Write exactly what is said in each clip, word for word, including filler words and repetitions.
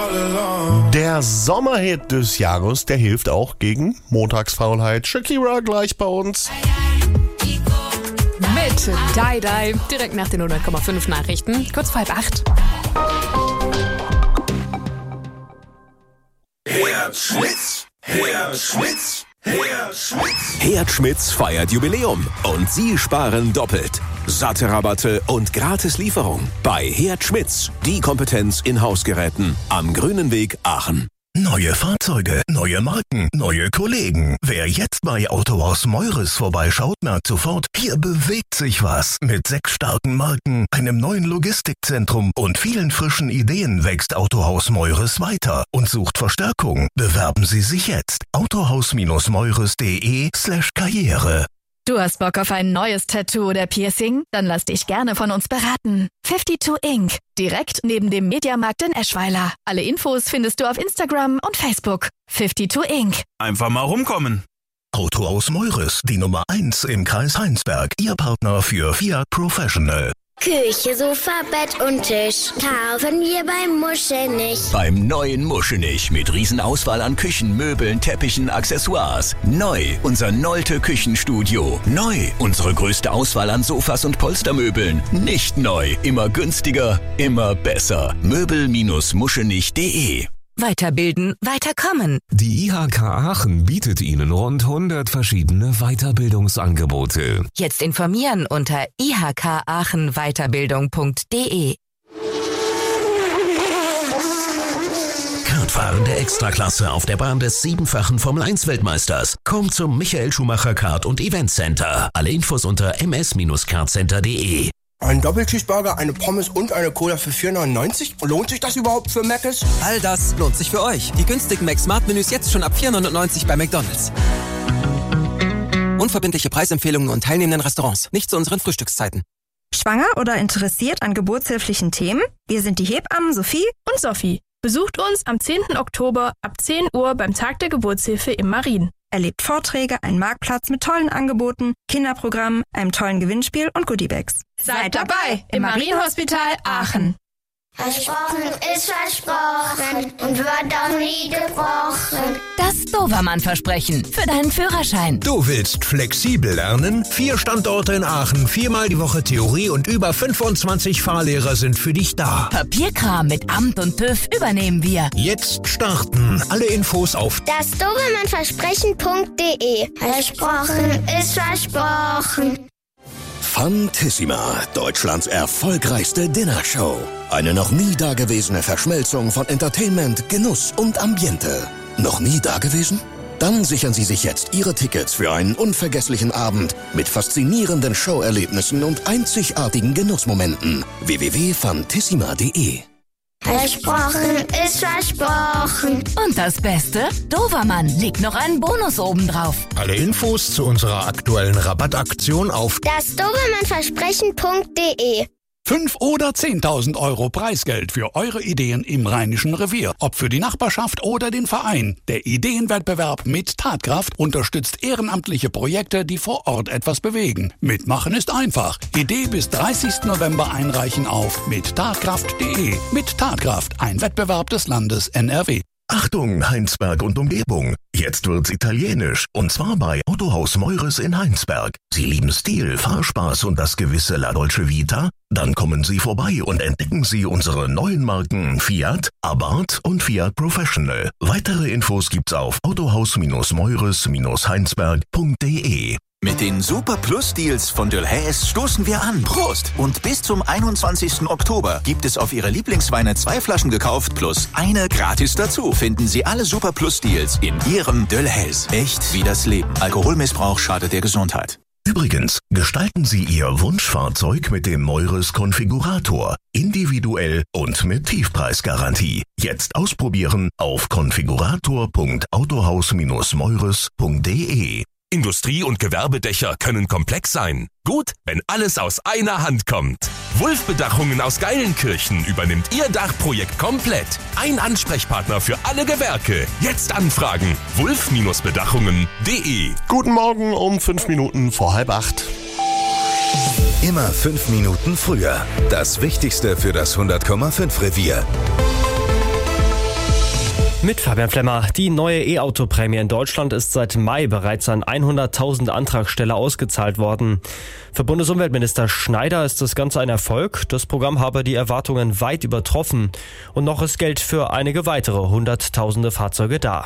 Der Sommerhit des Jahres, der hilft auch gegen Montagsfaulheit. Shakira gleich bei uns. Mit Die Die, direkt nach den hundert Komma fünf Nachrichten, kurz vor halb acht. Herd Schmitz, Herd Schmitz, Herd Schmitz. Herd Schmitz feiert Jubiläum und Sie sparen doppelt. Satte Rabatte und Gratis-Lieferung bei Herd Schmitz, die Kompetenz in Hausgeräten am Grünen Weg Aachen. Neue Fahrzeuge, neue Marken, neue Kollegen. Wer jetzt bei Autohaus Meures vorbeischaut, merkt sofort, hier bewegt sich was. Mit sechs starken Marken, einem neuen Logistikzentrum und vielen frischen Ideen wächst Autohaus Meures weiter und sucht Verstärkung. Bewerben Sie sich jetzt. autohaus-meures.de slash Karriere. Du hast Bock auf ein neues Tattoo oder Piercing? Dann lass dich gerne von uns beraten. zweiundfünfzig Incorporated. Direkt neben dem Mediamarkt in Eschweiler. Alle Infos findest du auf Instagram und Facebook. zweiundfünfzig Incorporated. Einfach mal rumkommen. Autohaus Meures, die Nummer eins im Kreis Heinsberg. Ihr Partner für Fiat Professional. Küche, Sofa, Bett und Tisch kaufen wir beim Muschelnich. Beim neuen Muschelnich mit Riesenauswahl an Küchen, Möbeln, Teppichen, Accessoires. Neu unser Nolte Küchenstudio. Neu unsere größte Auswahl an Sofas und Polstermöbeln. Nicht neu, immer günstiger, immer besser. Möbel Muschelnich punkt de. Weiterbilden, weiterkommen. Die I H K Aachen bietet Ihnen rund hundert verschiedene Weiterbildungsangebote. Jetzt informieren unter i h k aachen weiterbildung punkt de. Kartfahren der Extraklasse auf der Bahn des siebenfachen Formel eins Weltmeisters. Kommt zum Michael Schumacher Kart- und Event Center. Alle Infos unter m s kartcenter punkt de. Ein Doppelcheeseburger, eine Pommes und eine Cola für vier neunundneunzig? Lohnt sich das überhaupt für Mc's? All das lohnt sich für euch. Die günstigen Mac-Smart-Menüs jetzt schon ab vier neunundneunzig bei McDonald's. Unverbindliche Preisempfehlungen und teilnehmenden Restaurants. Nicht zu unseren Frühstückszeiten. Schwanger oder interessiert an geburtshilflichen Themen? Wir sind die Hebammen Sophie und Sophie. Besucht uns am zehnten Oktober ab zehn Uhr beim Tag der Geburtshilfe im Marien. Erlebt Vorträge, einen Marktplatz mit tollen Angeboten, Kinderprogrammen, einem tollen Gewinnspiel und Goodiebags. Seid dabei im Marienhospital Aachen. Versprochen ist versprochen und wird auch nie gebrochen. Das Dovermann-Versprechen für deinen Führerschein. Du willst flexibel lernen? Vier Standorte in Aachen, viermal die Woche Theorie und über fünfundzwanzig Fahrlehrer sind für dich da. Papierkram mit Amt und TÜV übernehmen wir. Jetzt starten. Alle Infos auf das Dovermann-Versprechen punkt de. Versprochen ist versprochen. Fantissima, Deutschlands erfolgreichste Dinnershow. Eine noch nie dagewesene Verschmelzung von Entertainment, Genuss und Ambiente. Noch nie dagewesen? Dann sichern Sie sich jetzt Ihre Tickets für einen unvergesslichen Abend mit faszinierenden Showerlebnissen und einzigartigen Genussmomenten. w w w punkt fantissima punkt de. Versprochen ist versprochen. Und das Beste? Dovermann legt noch einen Bonus obendrauf. Alle Infos zu unserer aktuellen Rabattaktion auf das Dovermann-Versprechen punkt de. Fünf oder zehntausend Euro Preisgeld für eure Ideen im Rheinischen Revier. Ob für die Nachbarschaft oder den Verein. Der Ideenwettbewerb mit Tatkraft unterstützt ehrenamtliche Projekte, die vor Ort etwas bewegen. Mitmachen ist einfach. Idee bis dreißigsten November einreichen auf mit tatkraft punkt de. Mit Tatkraft, ein Wettbewerb des Landes N R W. Achtung, Heinsberg und Umgebung. Jetzt wird's italienisch. Und zwar bei Autohaus Meures in Heinsberg. Sie lieben Stil, Fahrspaß und das gewisse La Dolce Vita? Dann kommen Sie vorbei und entdecken Sie unsere neuen Marken Fiat, Abarth und Fiat Professional. Weitere Infos gibt's auf autohaus-meures heinsberg punkt de. Mit den Super Plus Deals von Dölhäs stoßen wir an. Prost! Und bis zum einundzwanzigsten Oktober gibt es auf Ihre Lieblingsweine zwei Flaschen gekauft plus eine gratis dazu. Finden Sie alle Super Plus Deals in Ihrem Dölhäs. Echt wie das Leben. Alkoholmissbrauch schadet der Gesundheit. Übrigens, gestalten Sie Ihr Wunschfahrzeug mit dem Meures Konfigurator. Individuell und mit Tiefpreisgarantie. Jetzt ausprobieren auf konfigurator punkt autohaus-meures punkt de. Industrie- und Gewerbedächer können komplex sein. Gut, wenn alles aus einer Hand kommt. Wulff Bedachungen aus Geilenkirchen übernimmt Ihr Dachprojekt komplett. Ein Ansprechpartner für alle Gewerke. Jetzt anfragen. wulff Bedachungen punkt de. Guten Morgen um fünf Minuten vor halb acht. Immer fünf Minuten früher. Das Wichtigste für das hundert Komma fünf Revier. Mit Fabian Flemmer. Die neue E-Auto-Prämie in Deutschland ist seit Mai bereits an hunderttausend Antragsteller ausgezahlt worden. Für Bundesumweltminister Schneider ist das Ganze ein Erfolg. Das Programm habe die Erwartungen weit übertroffen. Und noch ist Geld für einige weitere hunderttausende Fahrzeuge da.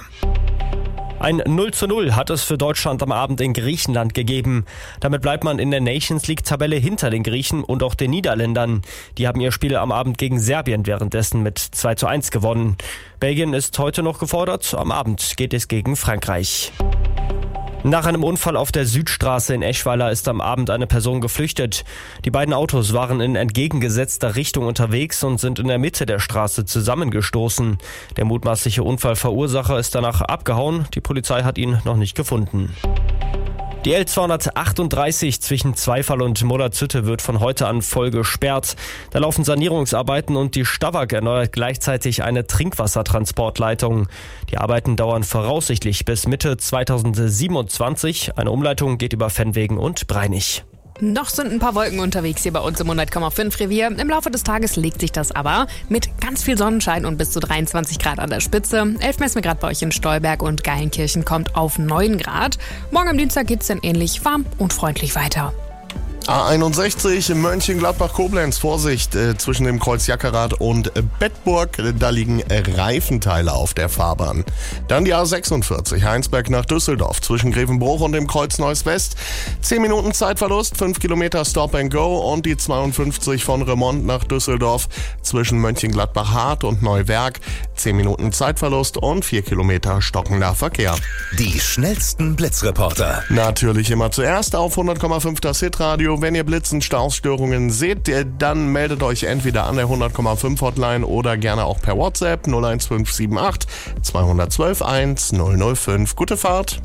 Ein null zu null hat es für Deutschland am Abend in Griechenland gegeben. Damit bleibt man in der Nations League-Tabelle hinter den Griechen und auch den Niederländern. Die haben ihr Spiel am Abend gegen Serbien währenddessen mit zwei zu eins gewonnen. Belgien ist heute noch gefordert. Am Abend geht es gegen Frankreich. Nach einem Unfall auf der Südstraße in Eschweiler ist am Abend eine Person geflüchtet. Die beiden Autos waren in entgegengesetzter Richtung unterwegs und sind in der Mitte der Straße zusammengestoßen. Der mutmaßliche Unfallverursacher ist danach abgehauen. Die Polizei hat ihn noch nicht gefunden. Die L zweihundertachtunddreißig zwischen Zweifall und Mullerzütte wird von heute an voll gesperrt. Da laufen Sanierungsarbeiten und die Stawag erneuert gleichzeitig eine Trinkwassertransportleitung. Die Arbeiten dauern voraussichtlich bis Mitte zweitausendsiebenundzwanzig. Eine Umleitung geht über Venwegen und Breinig. Noch sind ein paar Wolken unterwegs hier bei uns im hundert Komma fünf Revier. Im Laufe des Tages legt sich das aber mit ganz viel Sonnenschein und bis zu dreiundzwanzig Grad an der Spitze. elf messen wir gerade bei euch in Stolberg und Geilenkirchen kommt auf neun Grad. Morgen am Dienstag geht's dann ähnlich warm und freundlich weiter. A einundsechzig Mönchengladbach-Koblenz, Vorsicht äh, zwischen dem Kreuz Jackerath und äh, Bedburg, äh, da liegen äh, Reifenteile auf der Fahrbahn. Dann die A sechsundvierzig Heinsberg nach Düsseldorf zwischen Grevenbruch und dem Kreuz Neuss West. zehn Minuten Zeitverlust, fünf Kilometer Stop and Go und die zweiundfünfzig von Remont nach Düsseldorf zwischen Mönchengladbach-Hart und Neuwerk. zehn Minuten Zeitverlust und vier Kilometer stockender Verkehr. Die schnellsten Blitzreporter. Natürlich immer zuerst auf hundert Komma fünf das Hitradio. Wenn ihr Blitzen, Stausstörungen seht, dann meldet euch entweder an der hundert Komma fünf Hotline oder gerne auch per WhatsApp null eins fünf sieben acht zwei eins zwei eins null null fünf. Gute Fahrt.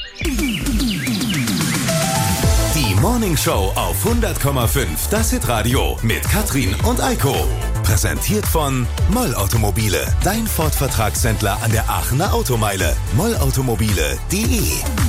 Die Morning Show auf hundert Komma fünf das Hitradio mit Katrin und Eiko. Präsentiert von Moll Automobile, dein Ford-Vertragshändler an der Aachener Automeile. moll automobile punkt de